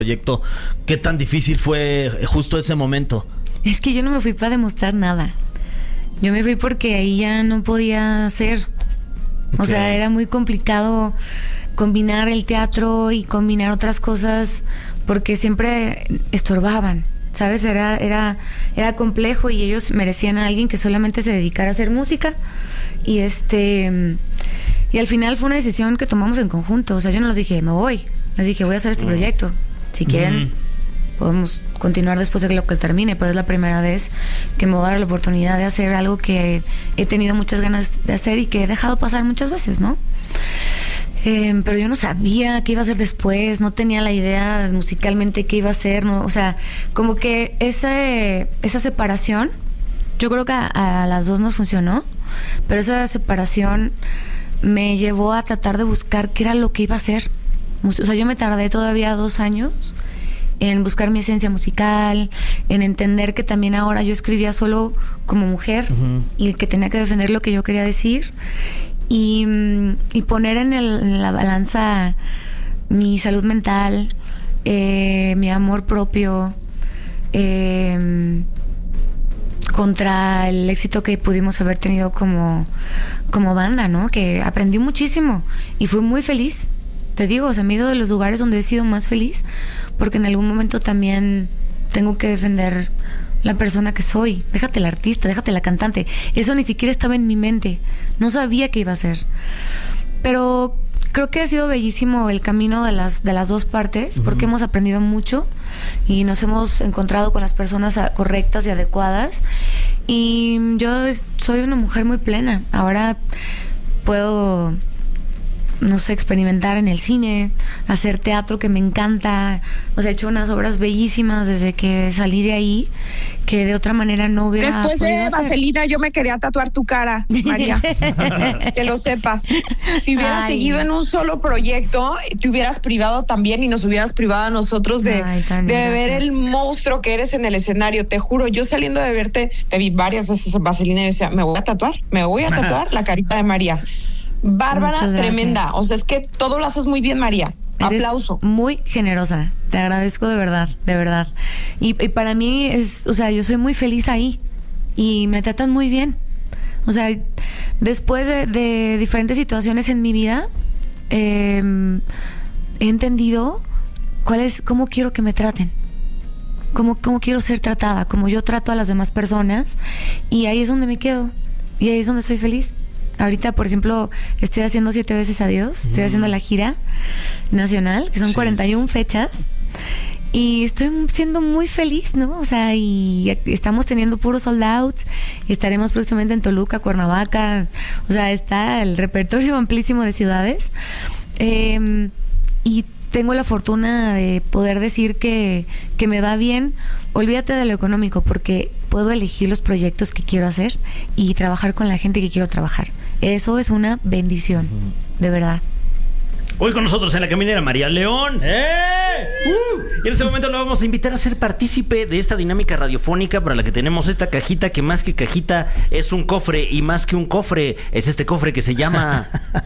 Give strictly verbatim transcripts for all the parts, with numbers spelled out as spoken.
proyecto, ¿qué tan difícil fue justo ese momento? Es que yo no me fui para demostrar nada. Yo me fui porque ahí ya no podía hacer. O okay. sea, era muy complicado combinar el teatro y combinar otras cosas porque siempre estorbaban, ¿sabes? Era, era, era complejo y ellos merecían a alguien que solamente se dedicara a hacer música. Y este... Y al final fue una decisión que tomamos en conjunto. O sea, yo no les dije, me voy. Les dije, voy a hacer este mm. proyecto. Si quieren, mm. podemos continuar después de lo que termine, pero es la primera vez que me voy a dar la oportunidad de hacer algo que he tenido muchas ganas de hacer y que he dejado pasar muchas veces, ¿no? Eh, pero yo no sabía qué iba a hacer después, no tenía la idea musicalmente qué iba a hacer, ¿no? O sea, como que esa, esa separación, yo creo que a, a las dos nos funcionó, pero esa separación me llevó a tratar de buscar qué era lo que iba a hacer. O sea, yo me tardé todavía dos años en buscar mi esencia musical, en entender que también ahora yo escribía solo como mujer uh-huh. y que tenía que defender lo que yo quería decir y, y poner en, el, en la balanza mi salud mental, eh, mi amor propio, eh, contra el éxito que pudimos haber tenido como, como banda, ¿no? Que aprendí muchísimo y fui muy feliz. Te digo, o sea, me he ido de los lugares donde he sido más feliz porque en algún momento también tengo que defender la persona que soy. Déjate la artista, déjate la cantante. Eso ni siquiera estaba en mi mente. No sabía qué iba a hacer. Pero creo que ha sido bellísimo el camino de las, de las dos partes uh-huh. porque hemos aprendido mucho y nos hemos encontrado con las personas correctas y adecuadas. Y yo soy una mujer muy plena. Ahora puedo... no sé, experimentar en el cine, hacer teatro que me encanta. O sea, he hecho unas obras bellísimas desde que salí de ahí, que de otra manera no hubiera Después de hacer. Vaselina, yo me quería tatuar tu cara, María. Que lo sepas. Si hubieras Ay. seguido en un solo proyecto, te hubieras privado también y nos hubieras privado a nosotros de, Ay, de ver el monstruo que eres en el escenario. Te juro, yo saliendo de verte, te vi varias veces en Vaselina y decía, me voy a tatuar, me voy a tatuar la carita de María. Bárbara, tremenda. O sea, es que todo lo haces muy bien, María. Eres aplauso. Muy generosa. Te agradezco de verdad, de verdad. Y, y para mí es, o sea, yo soy muy feliz ahí y me tratan muy bien. O sea, después de, de diferentes situaciones en mi vida, eh, he entendido cuál es, cómo quiero que me traten. Cómo, cómo quiero ser tratada, como yo trato a las demás personas. Y ahí es donde me quedo. Y ahí es donde soy feliz. Ahorita, por ejemplo, estoy haciendo Siete Veces Adiós. Estoy mm. haciendo la gira nacional, que son sí, cuarenta y una sí. fechas. Y estoy siendo muy feliz, ¿no? O sea, y estamos teniendo puros sold outs. Y estaremos próximamente en Toluca, Cuernavaca. O sea, está el repertorio amplísimo de ciudades. Eh, y tengo la fortuna de poder decir que, que me va bien. Olvídate de lo económico, porque puedo elegir los proyectos que quiero hacer y trabajar con la gente que quiero trabajar. Eso es una bendición, uh-huh. de verdad. Hoy con nosotros en La Caminera, María León. ¡Eh! Uh, y en este momento lo vamos a invitar a ser partícipe de esta dinámica radiofónica para la que tenemos esta cajita que más que cajita es un cofre, y más que un cofre es este cofre que se llama...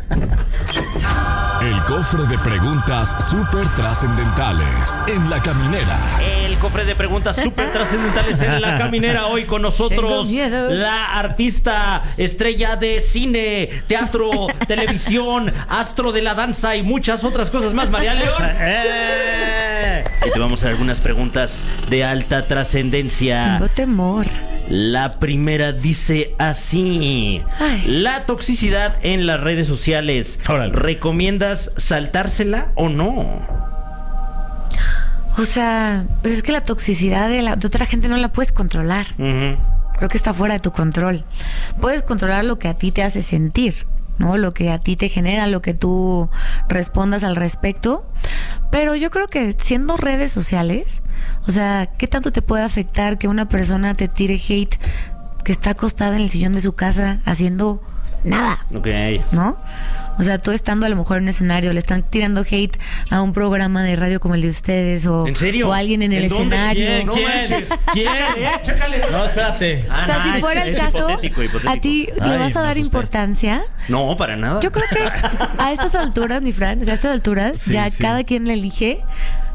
El cofre de preguntas súper trascendentales en La Caminera. El cofre de preguntas súper trascendentales en La Caminera. Hoy con nosotros la artista estrella de cine, teatro, televisión, astro de la danza y muchas otras cosas más, María León. ¡Eh! Y te vamos a hacer algunas preguntas de alta trascendencia. Tengo temor. La primera dice así: Ay. La toxicidad en las redes sociales, Órale. ¿recomiendas saltársela o no? O sea, pues es que la toxicidad de, la, de otra gente no la puedes controlar. Uh-huh. Creo que está fuera de tu control. Puedes controlar lo que a ti te hace sentir, ¿no? Lo que a ti te genera, lo que tú respondas al respecto. Pero yo creo que siendo redes sociales, o sea, ¿qué tanto te puede afectar que una persona te tire hate que está acostada en el sillón de su casa haciendo nada? Ok. ¿No? O sea, tú estando a lo mejor en un escenario, le están tirando hate a un programa de radio como el de ustedes, o, ¿en serio? o alguien en el ¿En escenario. ¿Quién? No, ¿Quién? ¿Quién? ¿Eh? Chécale. No, espérate. Ah, o sea, no, si fuera es, el caso, hipotético, hipotético. ¿A ti Ay, le vas a dar importancia? No, para nada. Yo creo que a estas alturas, mi Fran, a estas alturas, sí, ya sí. cada quien le elige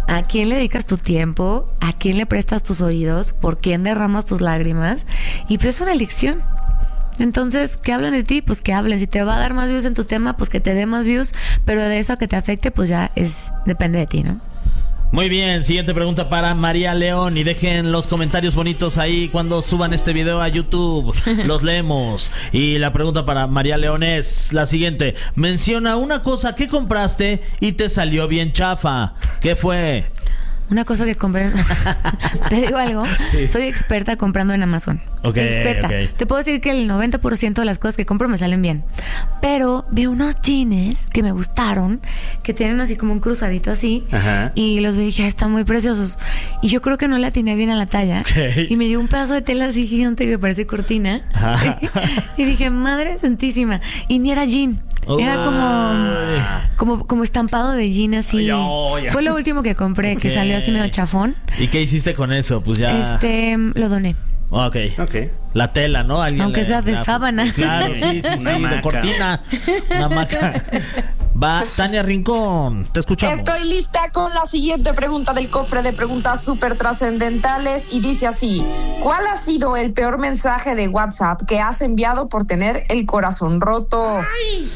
a quién le dedicas tu tiempo, a quién le prestas tus oídos, por quién derramas tus lágrimas. Y pues es una elección. Entonces, que hablen de ti, pues que hablen. Si te va a dar más views en tu tema, pues que te dé más views. Pero de eso a que te afecte, pues ya es depende de ti, ¿no? Muy bien, siguiente pregunta para María León. Y dejen los comentarios bonitos ahí cuando suban este video a YouTube. Los leemos. Y la pregunta para María León es la siguiente. Menciona una cosa que compraste y te salió bien chafa. ¿Qué fue? Una cosa que compré. ¿Te digo algo? Sí. Soy experta comprando en Amazon. Ok, experta. Okay. Te puedo decir que el noventa por ciento de las cosas que compro me salen bien. Pero vi unos jeans que me gustaron, que tienen así como un cruzadito así. Ajá. Y los vi y dije, ah, están muy preciosos. Y yo creo que no le atiné bien a la talla. Okay. Y me dio un pedazo de tela así gigante que parece cortina. Y dije, madre santísima. Y ni era jean. Oh. Era como, como como estampado de jean así. Oh, yeah. Fue lo último que compré, okay. Que salió así medio chafón. ¿Y qué hiciste con eso? Pues ya... Este, lo doné. Ok. okay. La tela, ¿no? ¿Alguien Aunque le, sea de la, sábana. Claro, sí, sí, sí, de cortina. Una hamaca. Va, Tania Rincón, te escuchamos. Estoy lista con la siguiente pregunta del cofre de preguntas súper trascendentales y dice así: ¿cuál ha sido el peor mensaje de WhatsApp que has enviado por tener el corazón roto? Ay.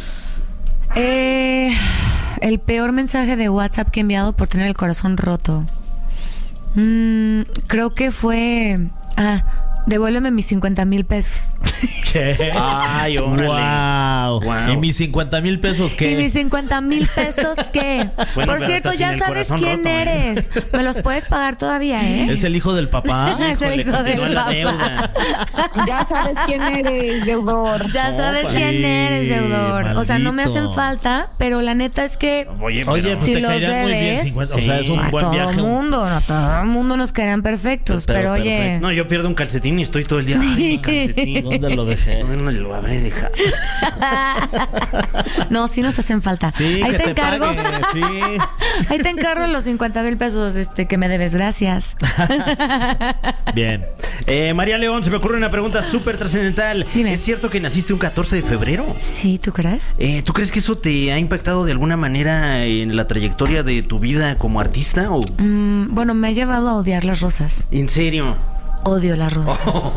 Eh, el peor mensaje de WhatsApp que he enviado por tener el corazón roto. Mm, creo que fue... Ah, devuélveme mis cincuenta mil pesos. ¿Qué? Ay, órale. Wow. wow. ¿Y mis cincuenta mil pesos qué? ¿Y mis cincuenta mil pesos qué? Bueno, por cierto, ya sabes quién roto, eres. ¿eh? Me los puedes pagar todavía, ¿eh? ¿Es el hijo del papá? Es el hijo del papá. Deuda. Ya sabes quién eres, deudor. Ya sabes Opa. quién eres, deudor. Maldito. O sea, no me hacen falta, pero la neta es que... Oye, Oye pues si te los debes, muy bien cincuenta, sí. O sea, es un a buen todo viaje. Mundo, no, todo el mundo nos caerán perfectos, pero, pero oye... Perfecto. No, yo pierdo un calcetín y estoy todo el día... Ay, un calcetín. ¿Dónde lo dejé? ¿Dónde lo habré dejado? No, sí nos hacen falta. Sí, ahí que te, te encargo. Pague, sí. Ahí te encargo los cincuenta mil pesos este, que me debes. Gracias. Bien. Eh, María León, se me ocurre una pregunta súper trascendental. Dime. ¿Es cierto que naciste un catorce de febrero? Sí, ¿tú crees? Eh, ¿Tú crees que eso te ha impactado de alguna manera en la trayectoria de tu vida como artista? O? Mm, bueno, me ha llevado a odiar las rosas. ¿En serio? Odio las rosas. Oh.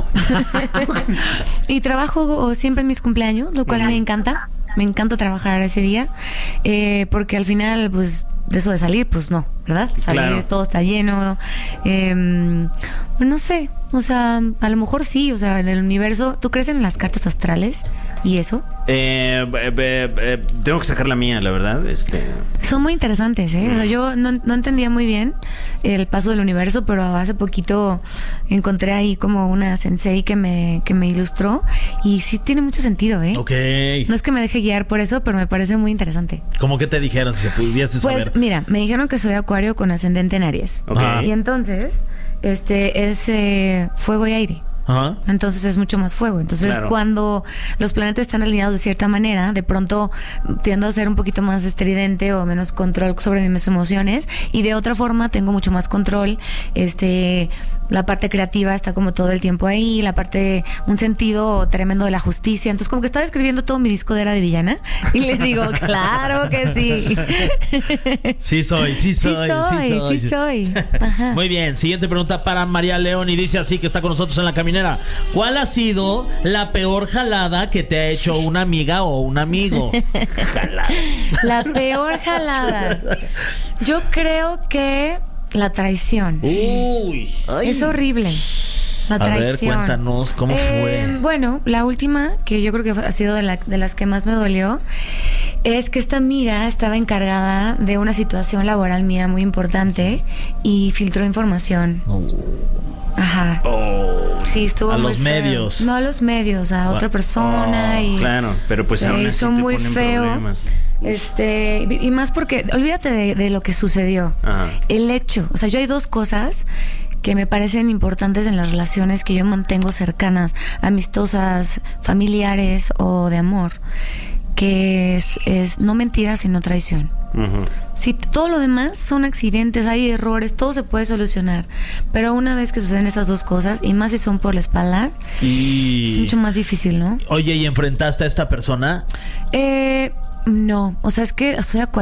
Y trabajo siempre en mis cumpleaños, lo cual me encanta. Me encanta trabajar ese día. Eh, porque al final, pues, de eso de salir, pues no, ¿verdad? Salir, claro. Todo está lleno. Eh, no sé, o sea, a lo mejor sí, o sea, en el universo. ¿Tú crees en las cartas astrales y eso? Eh, eh, eh, eh, tengo que sacar la mía, la verdad. Este... Son muy interesantes, ¿eh? O sea, yo no, no entendía muy bien el paso del universo, pero hace poquito encontré ahí como una sensei que me, que me ilustró y sí tiene mucho sentido, ¿eh? Ok. No es que me deje guiar por eso, pero me parece muy interesante. ¿Cómo que te dijeron si se pudiese saber? Pues mira, me dijeron que soy acuario con ascendente en Aries. Okay. Y entonces, este es eh, fuego y aire. Ajá. Entonces es mucho más fuego. Entonces claro. Cuando los planetas están alineados de cierta manera, de pronto tiendo a ser un poquito más estridente o menos control sobre mis emociones, y de otra forma tengo mucho más control. Este, la parte creativa está como todo el tiempo ahí, la parte, un sentido tremendo de la justicia. Entonces como que estaba escribiendo todo mi disco de Era de Villana y les digo, claro que sí. Sí soy, sí soy, sí soy, sí soy. Sí soy. Ajá. Muy bien, siguiente pregunta para María León y dice así, que está con nosotros en la caminera. ¿Cuál ha sido la peor jalada que te ha hecho una amiga o un amigo? La peor jalada. Yo creo que la traición. Uy. Es horrible. La traición. A ver, cuéntanos, ¿cómo eh, fue? Bueno, la última, que yo creo que ha sido de, la, de las que más me dolió, es que esta amiga estaba encargada de una situación laboral mía muy importante y filtró información. Oh. Ajá. Oh. Sí, estuvo a muy los feo. medios. No a los medios, a otra persona. Oh, y claro, pero pues se aún así hizo te muy ponen feo. Problemas. Este, y más porque, olvídate de, de lo que sucedió. Ajá. El hecho, o sea, yo hay dos cosas que me parecen importantes en las relaciones que yo mantengo cercanas, amistosas, familiares o de amor, que es, es no mentira sino traición. Uh-huh. Si todo lo demás son accidentes, hay errores, todo se puede solucionar, pero una vez que suceden esas dos cosas, y más si son por la espalda, y... es mucho más difícil, ¿no? Oye, ¿y enfrentaste a esta persona? Eh, no, o sea, es que soy acuario.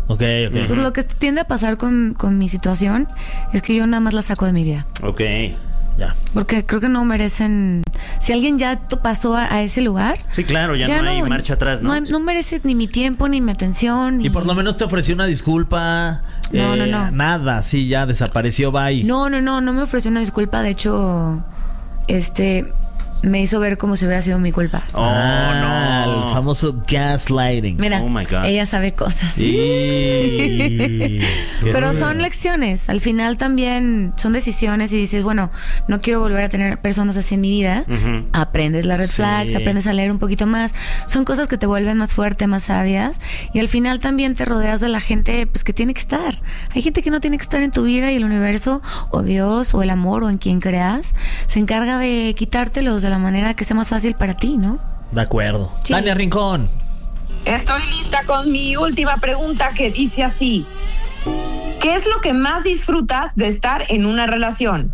Ok, ok. Pues lo que tiende a pasar con, con mi situación es que yo nada más la saco de mi vida. Ok. Ya. Porque creo que no merecen... Si alguien ya pasó a, a ese lugar... Sí, claro, ya, ya no hay no, marcha atrás, ¿no? No, no merece ni mi tiempo, ni mi atención. Ni... Y por lo menos te ofreció una disculpa. No, eh, no, no. Nada, sí, ya desapareció, bye. No, no, no, no me ofreció una disculpa. De hecho, este... me hizo ver como si hubiera sido mi culpa. Oh, ah, no. El famoso gaslighting. Mira, oh my God. Ella sabe cosas. Sí. Pero son lecciones. Al final también son decisiones y dices, bueno, no quiero volver a tener personas así en mi vida. Uh-huh. Aprendes las red sí. flags, aprendes a leer un poquito más. Son cosas que te vuelven más fuerte, más sabias. Y al final también te rodeas de la gente pues que tiene que estar. Hay gente que no tiene que estar en tu vida y el universo o Dios o el amor o en quien creas se encarga de quitártelos de la manera que sea más fácil para ti, ¿no? De acuerdo. Sí. Tania Rincón. Estoy lista con mi última pregunta que dice así. ¿Qué es lo que más disfrutas de estar en una relación?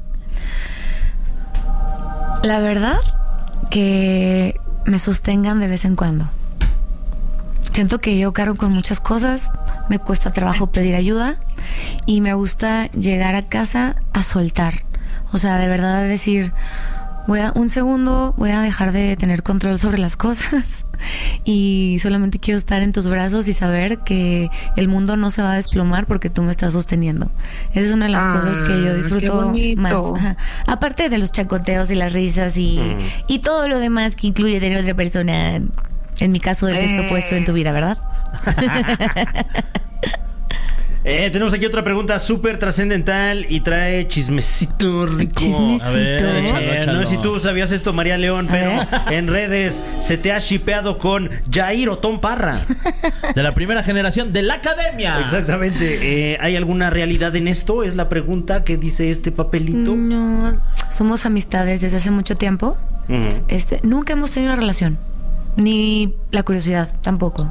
La verdad, que me sostengan de vez en cuando. Siento que yo cargo con muchas cosas, me cuesta trabajo pedir ayuda y me gusta llegar a casa a soltar. O sea, de verdad decir... Voy a, un segundo, voy a dejar de tener control sobre las cosas y solamente quiero estar en tus brazos y saber que el mundo no se va a desplomar porque tú me estás sosteniendo. Esa es una de las ah, cosas que yo disfruto más. Ajá. Aparte de los chacoteos y las risas y, mm. y todo lo demás que incluye tener otra persona, en mi caso del sexo eh. opuesto en tu vida, ¿verdad? Eh, tenemos aquí otra pregunta súper trascendental y trae chismecito rico. Chismecito. A ver, échalo, échalo. No sé si tú sabías esto, María León, pero en redes se te ha shipeado con Jair Otón Parra. De la primera generación de la academia. Exactamente. Eh, ¿Hay alguna realidad en esto? Es la pregunta que dice este papelito. No, somos amistades desde hace mucho tiempo. Uh-huh. Este, nunca hemos tenido una relación. Ni la curiosidad, tampoco.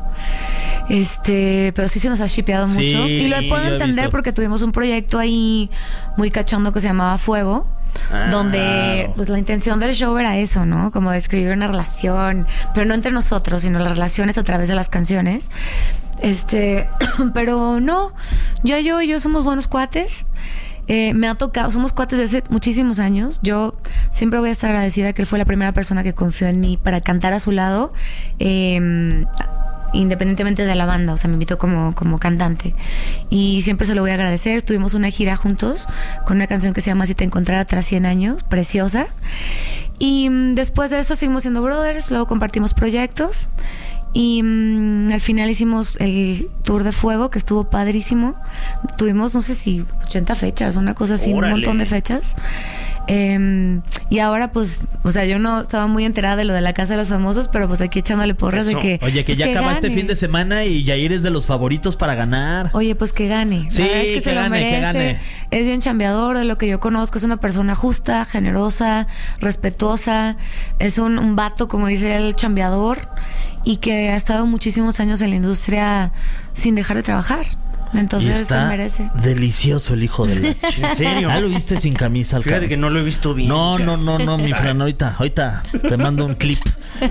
Este, pero sí se nos ha shipeado mucho. Sí, y lo puedo lo entender porque tuvimos un proyecto ahí muy cachondo que se llamaba Fuego. Ah, donde pues la intención del show era eso, ¿no? Como describir una relación, pero no entre nosotros, sino las relaciones a través de las canciones. Este, pero no, yo, yo, yo somos buenos cuates. Eh, me ha tocado, somos cuates desde hace muchísimos años. Yo siempre voy a estar agradecida que él fue la primera persona que confió en mí para cantar a su lado. Eh, independientemente de la banda, o sea, me invitó como, como cantante y siempre se lo voy a agradecer. Tuvimos una gira juntos con una canción que se llama Si te encontrara tras cien años, preciosa, y um, después de eso seguimos siendo brothers, luego compartimos proyectos y um, al final hicimos el Tour de Fuego, que estuvo padrísimo. Tuvimos, no sé si ochenta fechas, una cosa así. Órale. Un montón de fechas. Eh, y ahora pues, o sea, yo no estaba muy enterada de lo de la Casa de los Famosos, pero pues aquí echándole porras Eso. de que Oye, que pues ya que acaba gane. este fin de semana y Jair es de los favoritos para ganar. Oye, pues que gane. Sí, la verdad es que, que se gane, lo merece. que gane. Es bien chambeador, de lo que yo conozco. Es una persona justa, generosa, respetuosa. Es un, un vato, como dice él, chambeador, y que ha estado muchísimos años en la industria sin dejar de trabajar. Entonces se merece. Delicioso el hijo de la ch... ¿En serio? ¿Ya lo viste sin camisa? Al Fíjate carro? que no lo he visto bien. No, no, no, no, mi Fran, ahorita, ahorita te mando un clip.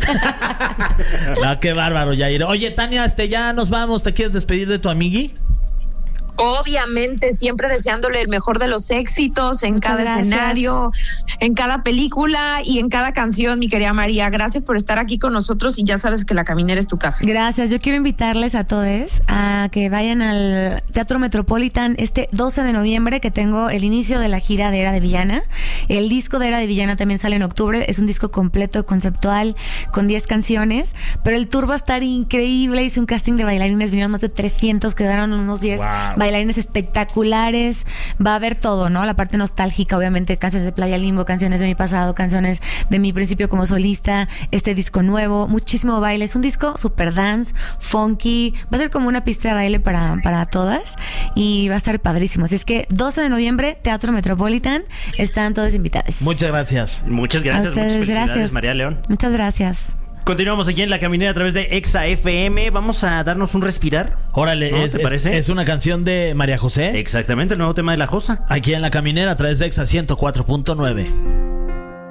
No, qué bárbaro, Jair. Oye, Tania, este, ya nos vamos. ¿Te quieres despedir de tu amigui? Obviamente, siempre deseándole el mejor de los éxitos en Muchas cada gracias. escenario, en cada película y en cada canción, mi querida María. Gracias por estar aquí con nosotros y ya sabes que La Caminera es tu casa. Gracias. Yo quiero invitarles a todos a que vayan al Teatro Metropolitan este doce de noviembre, que tengo el inicio de la gira de Era de Villana. El disco de Era de Villana también sale en octubre. Es un disco completo, conceptual, con diez canciones, pero el tour va a estar increíble. Hice un casting de bailarines, vinieron más de trescientos, quedaron unos diez wow. bailarines espectaculares. Va a haber todo, ¿no? La parte nostálgica, obviamente, canciones de Playa Limbo, canciones de mi pasado, canciones de mi principio como solista, este disco nuevo, muchísimo baile. Es un disco super dance, funky, va a ser como una pista de baile para, para todas y va a estar padrísimo. Así es que doce de noviembre, Teatro Metropolitan, están todos invitados. Muchas gracias. Muchas gracias, ustedes, muchas felicidades, gracias. María León. Muchas gracias. Continuamos aquí en La Caminera a través de Exa F M. Vamos a darnos un respirar. Órale, ¿No? es, ¿Te parece? Es, es una canción de María José. Exactamente, el nuevo tema de La Josa. Aquí en La Caminera a través de Exa ciento cuatro punto nueve.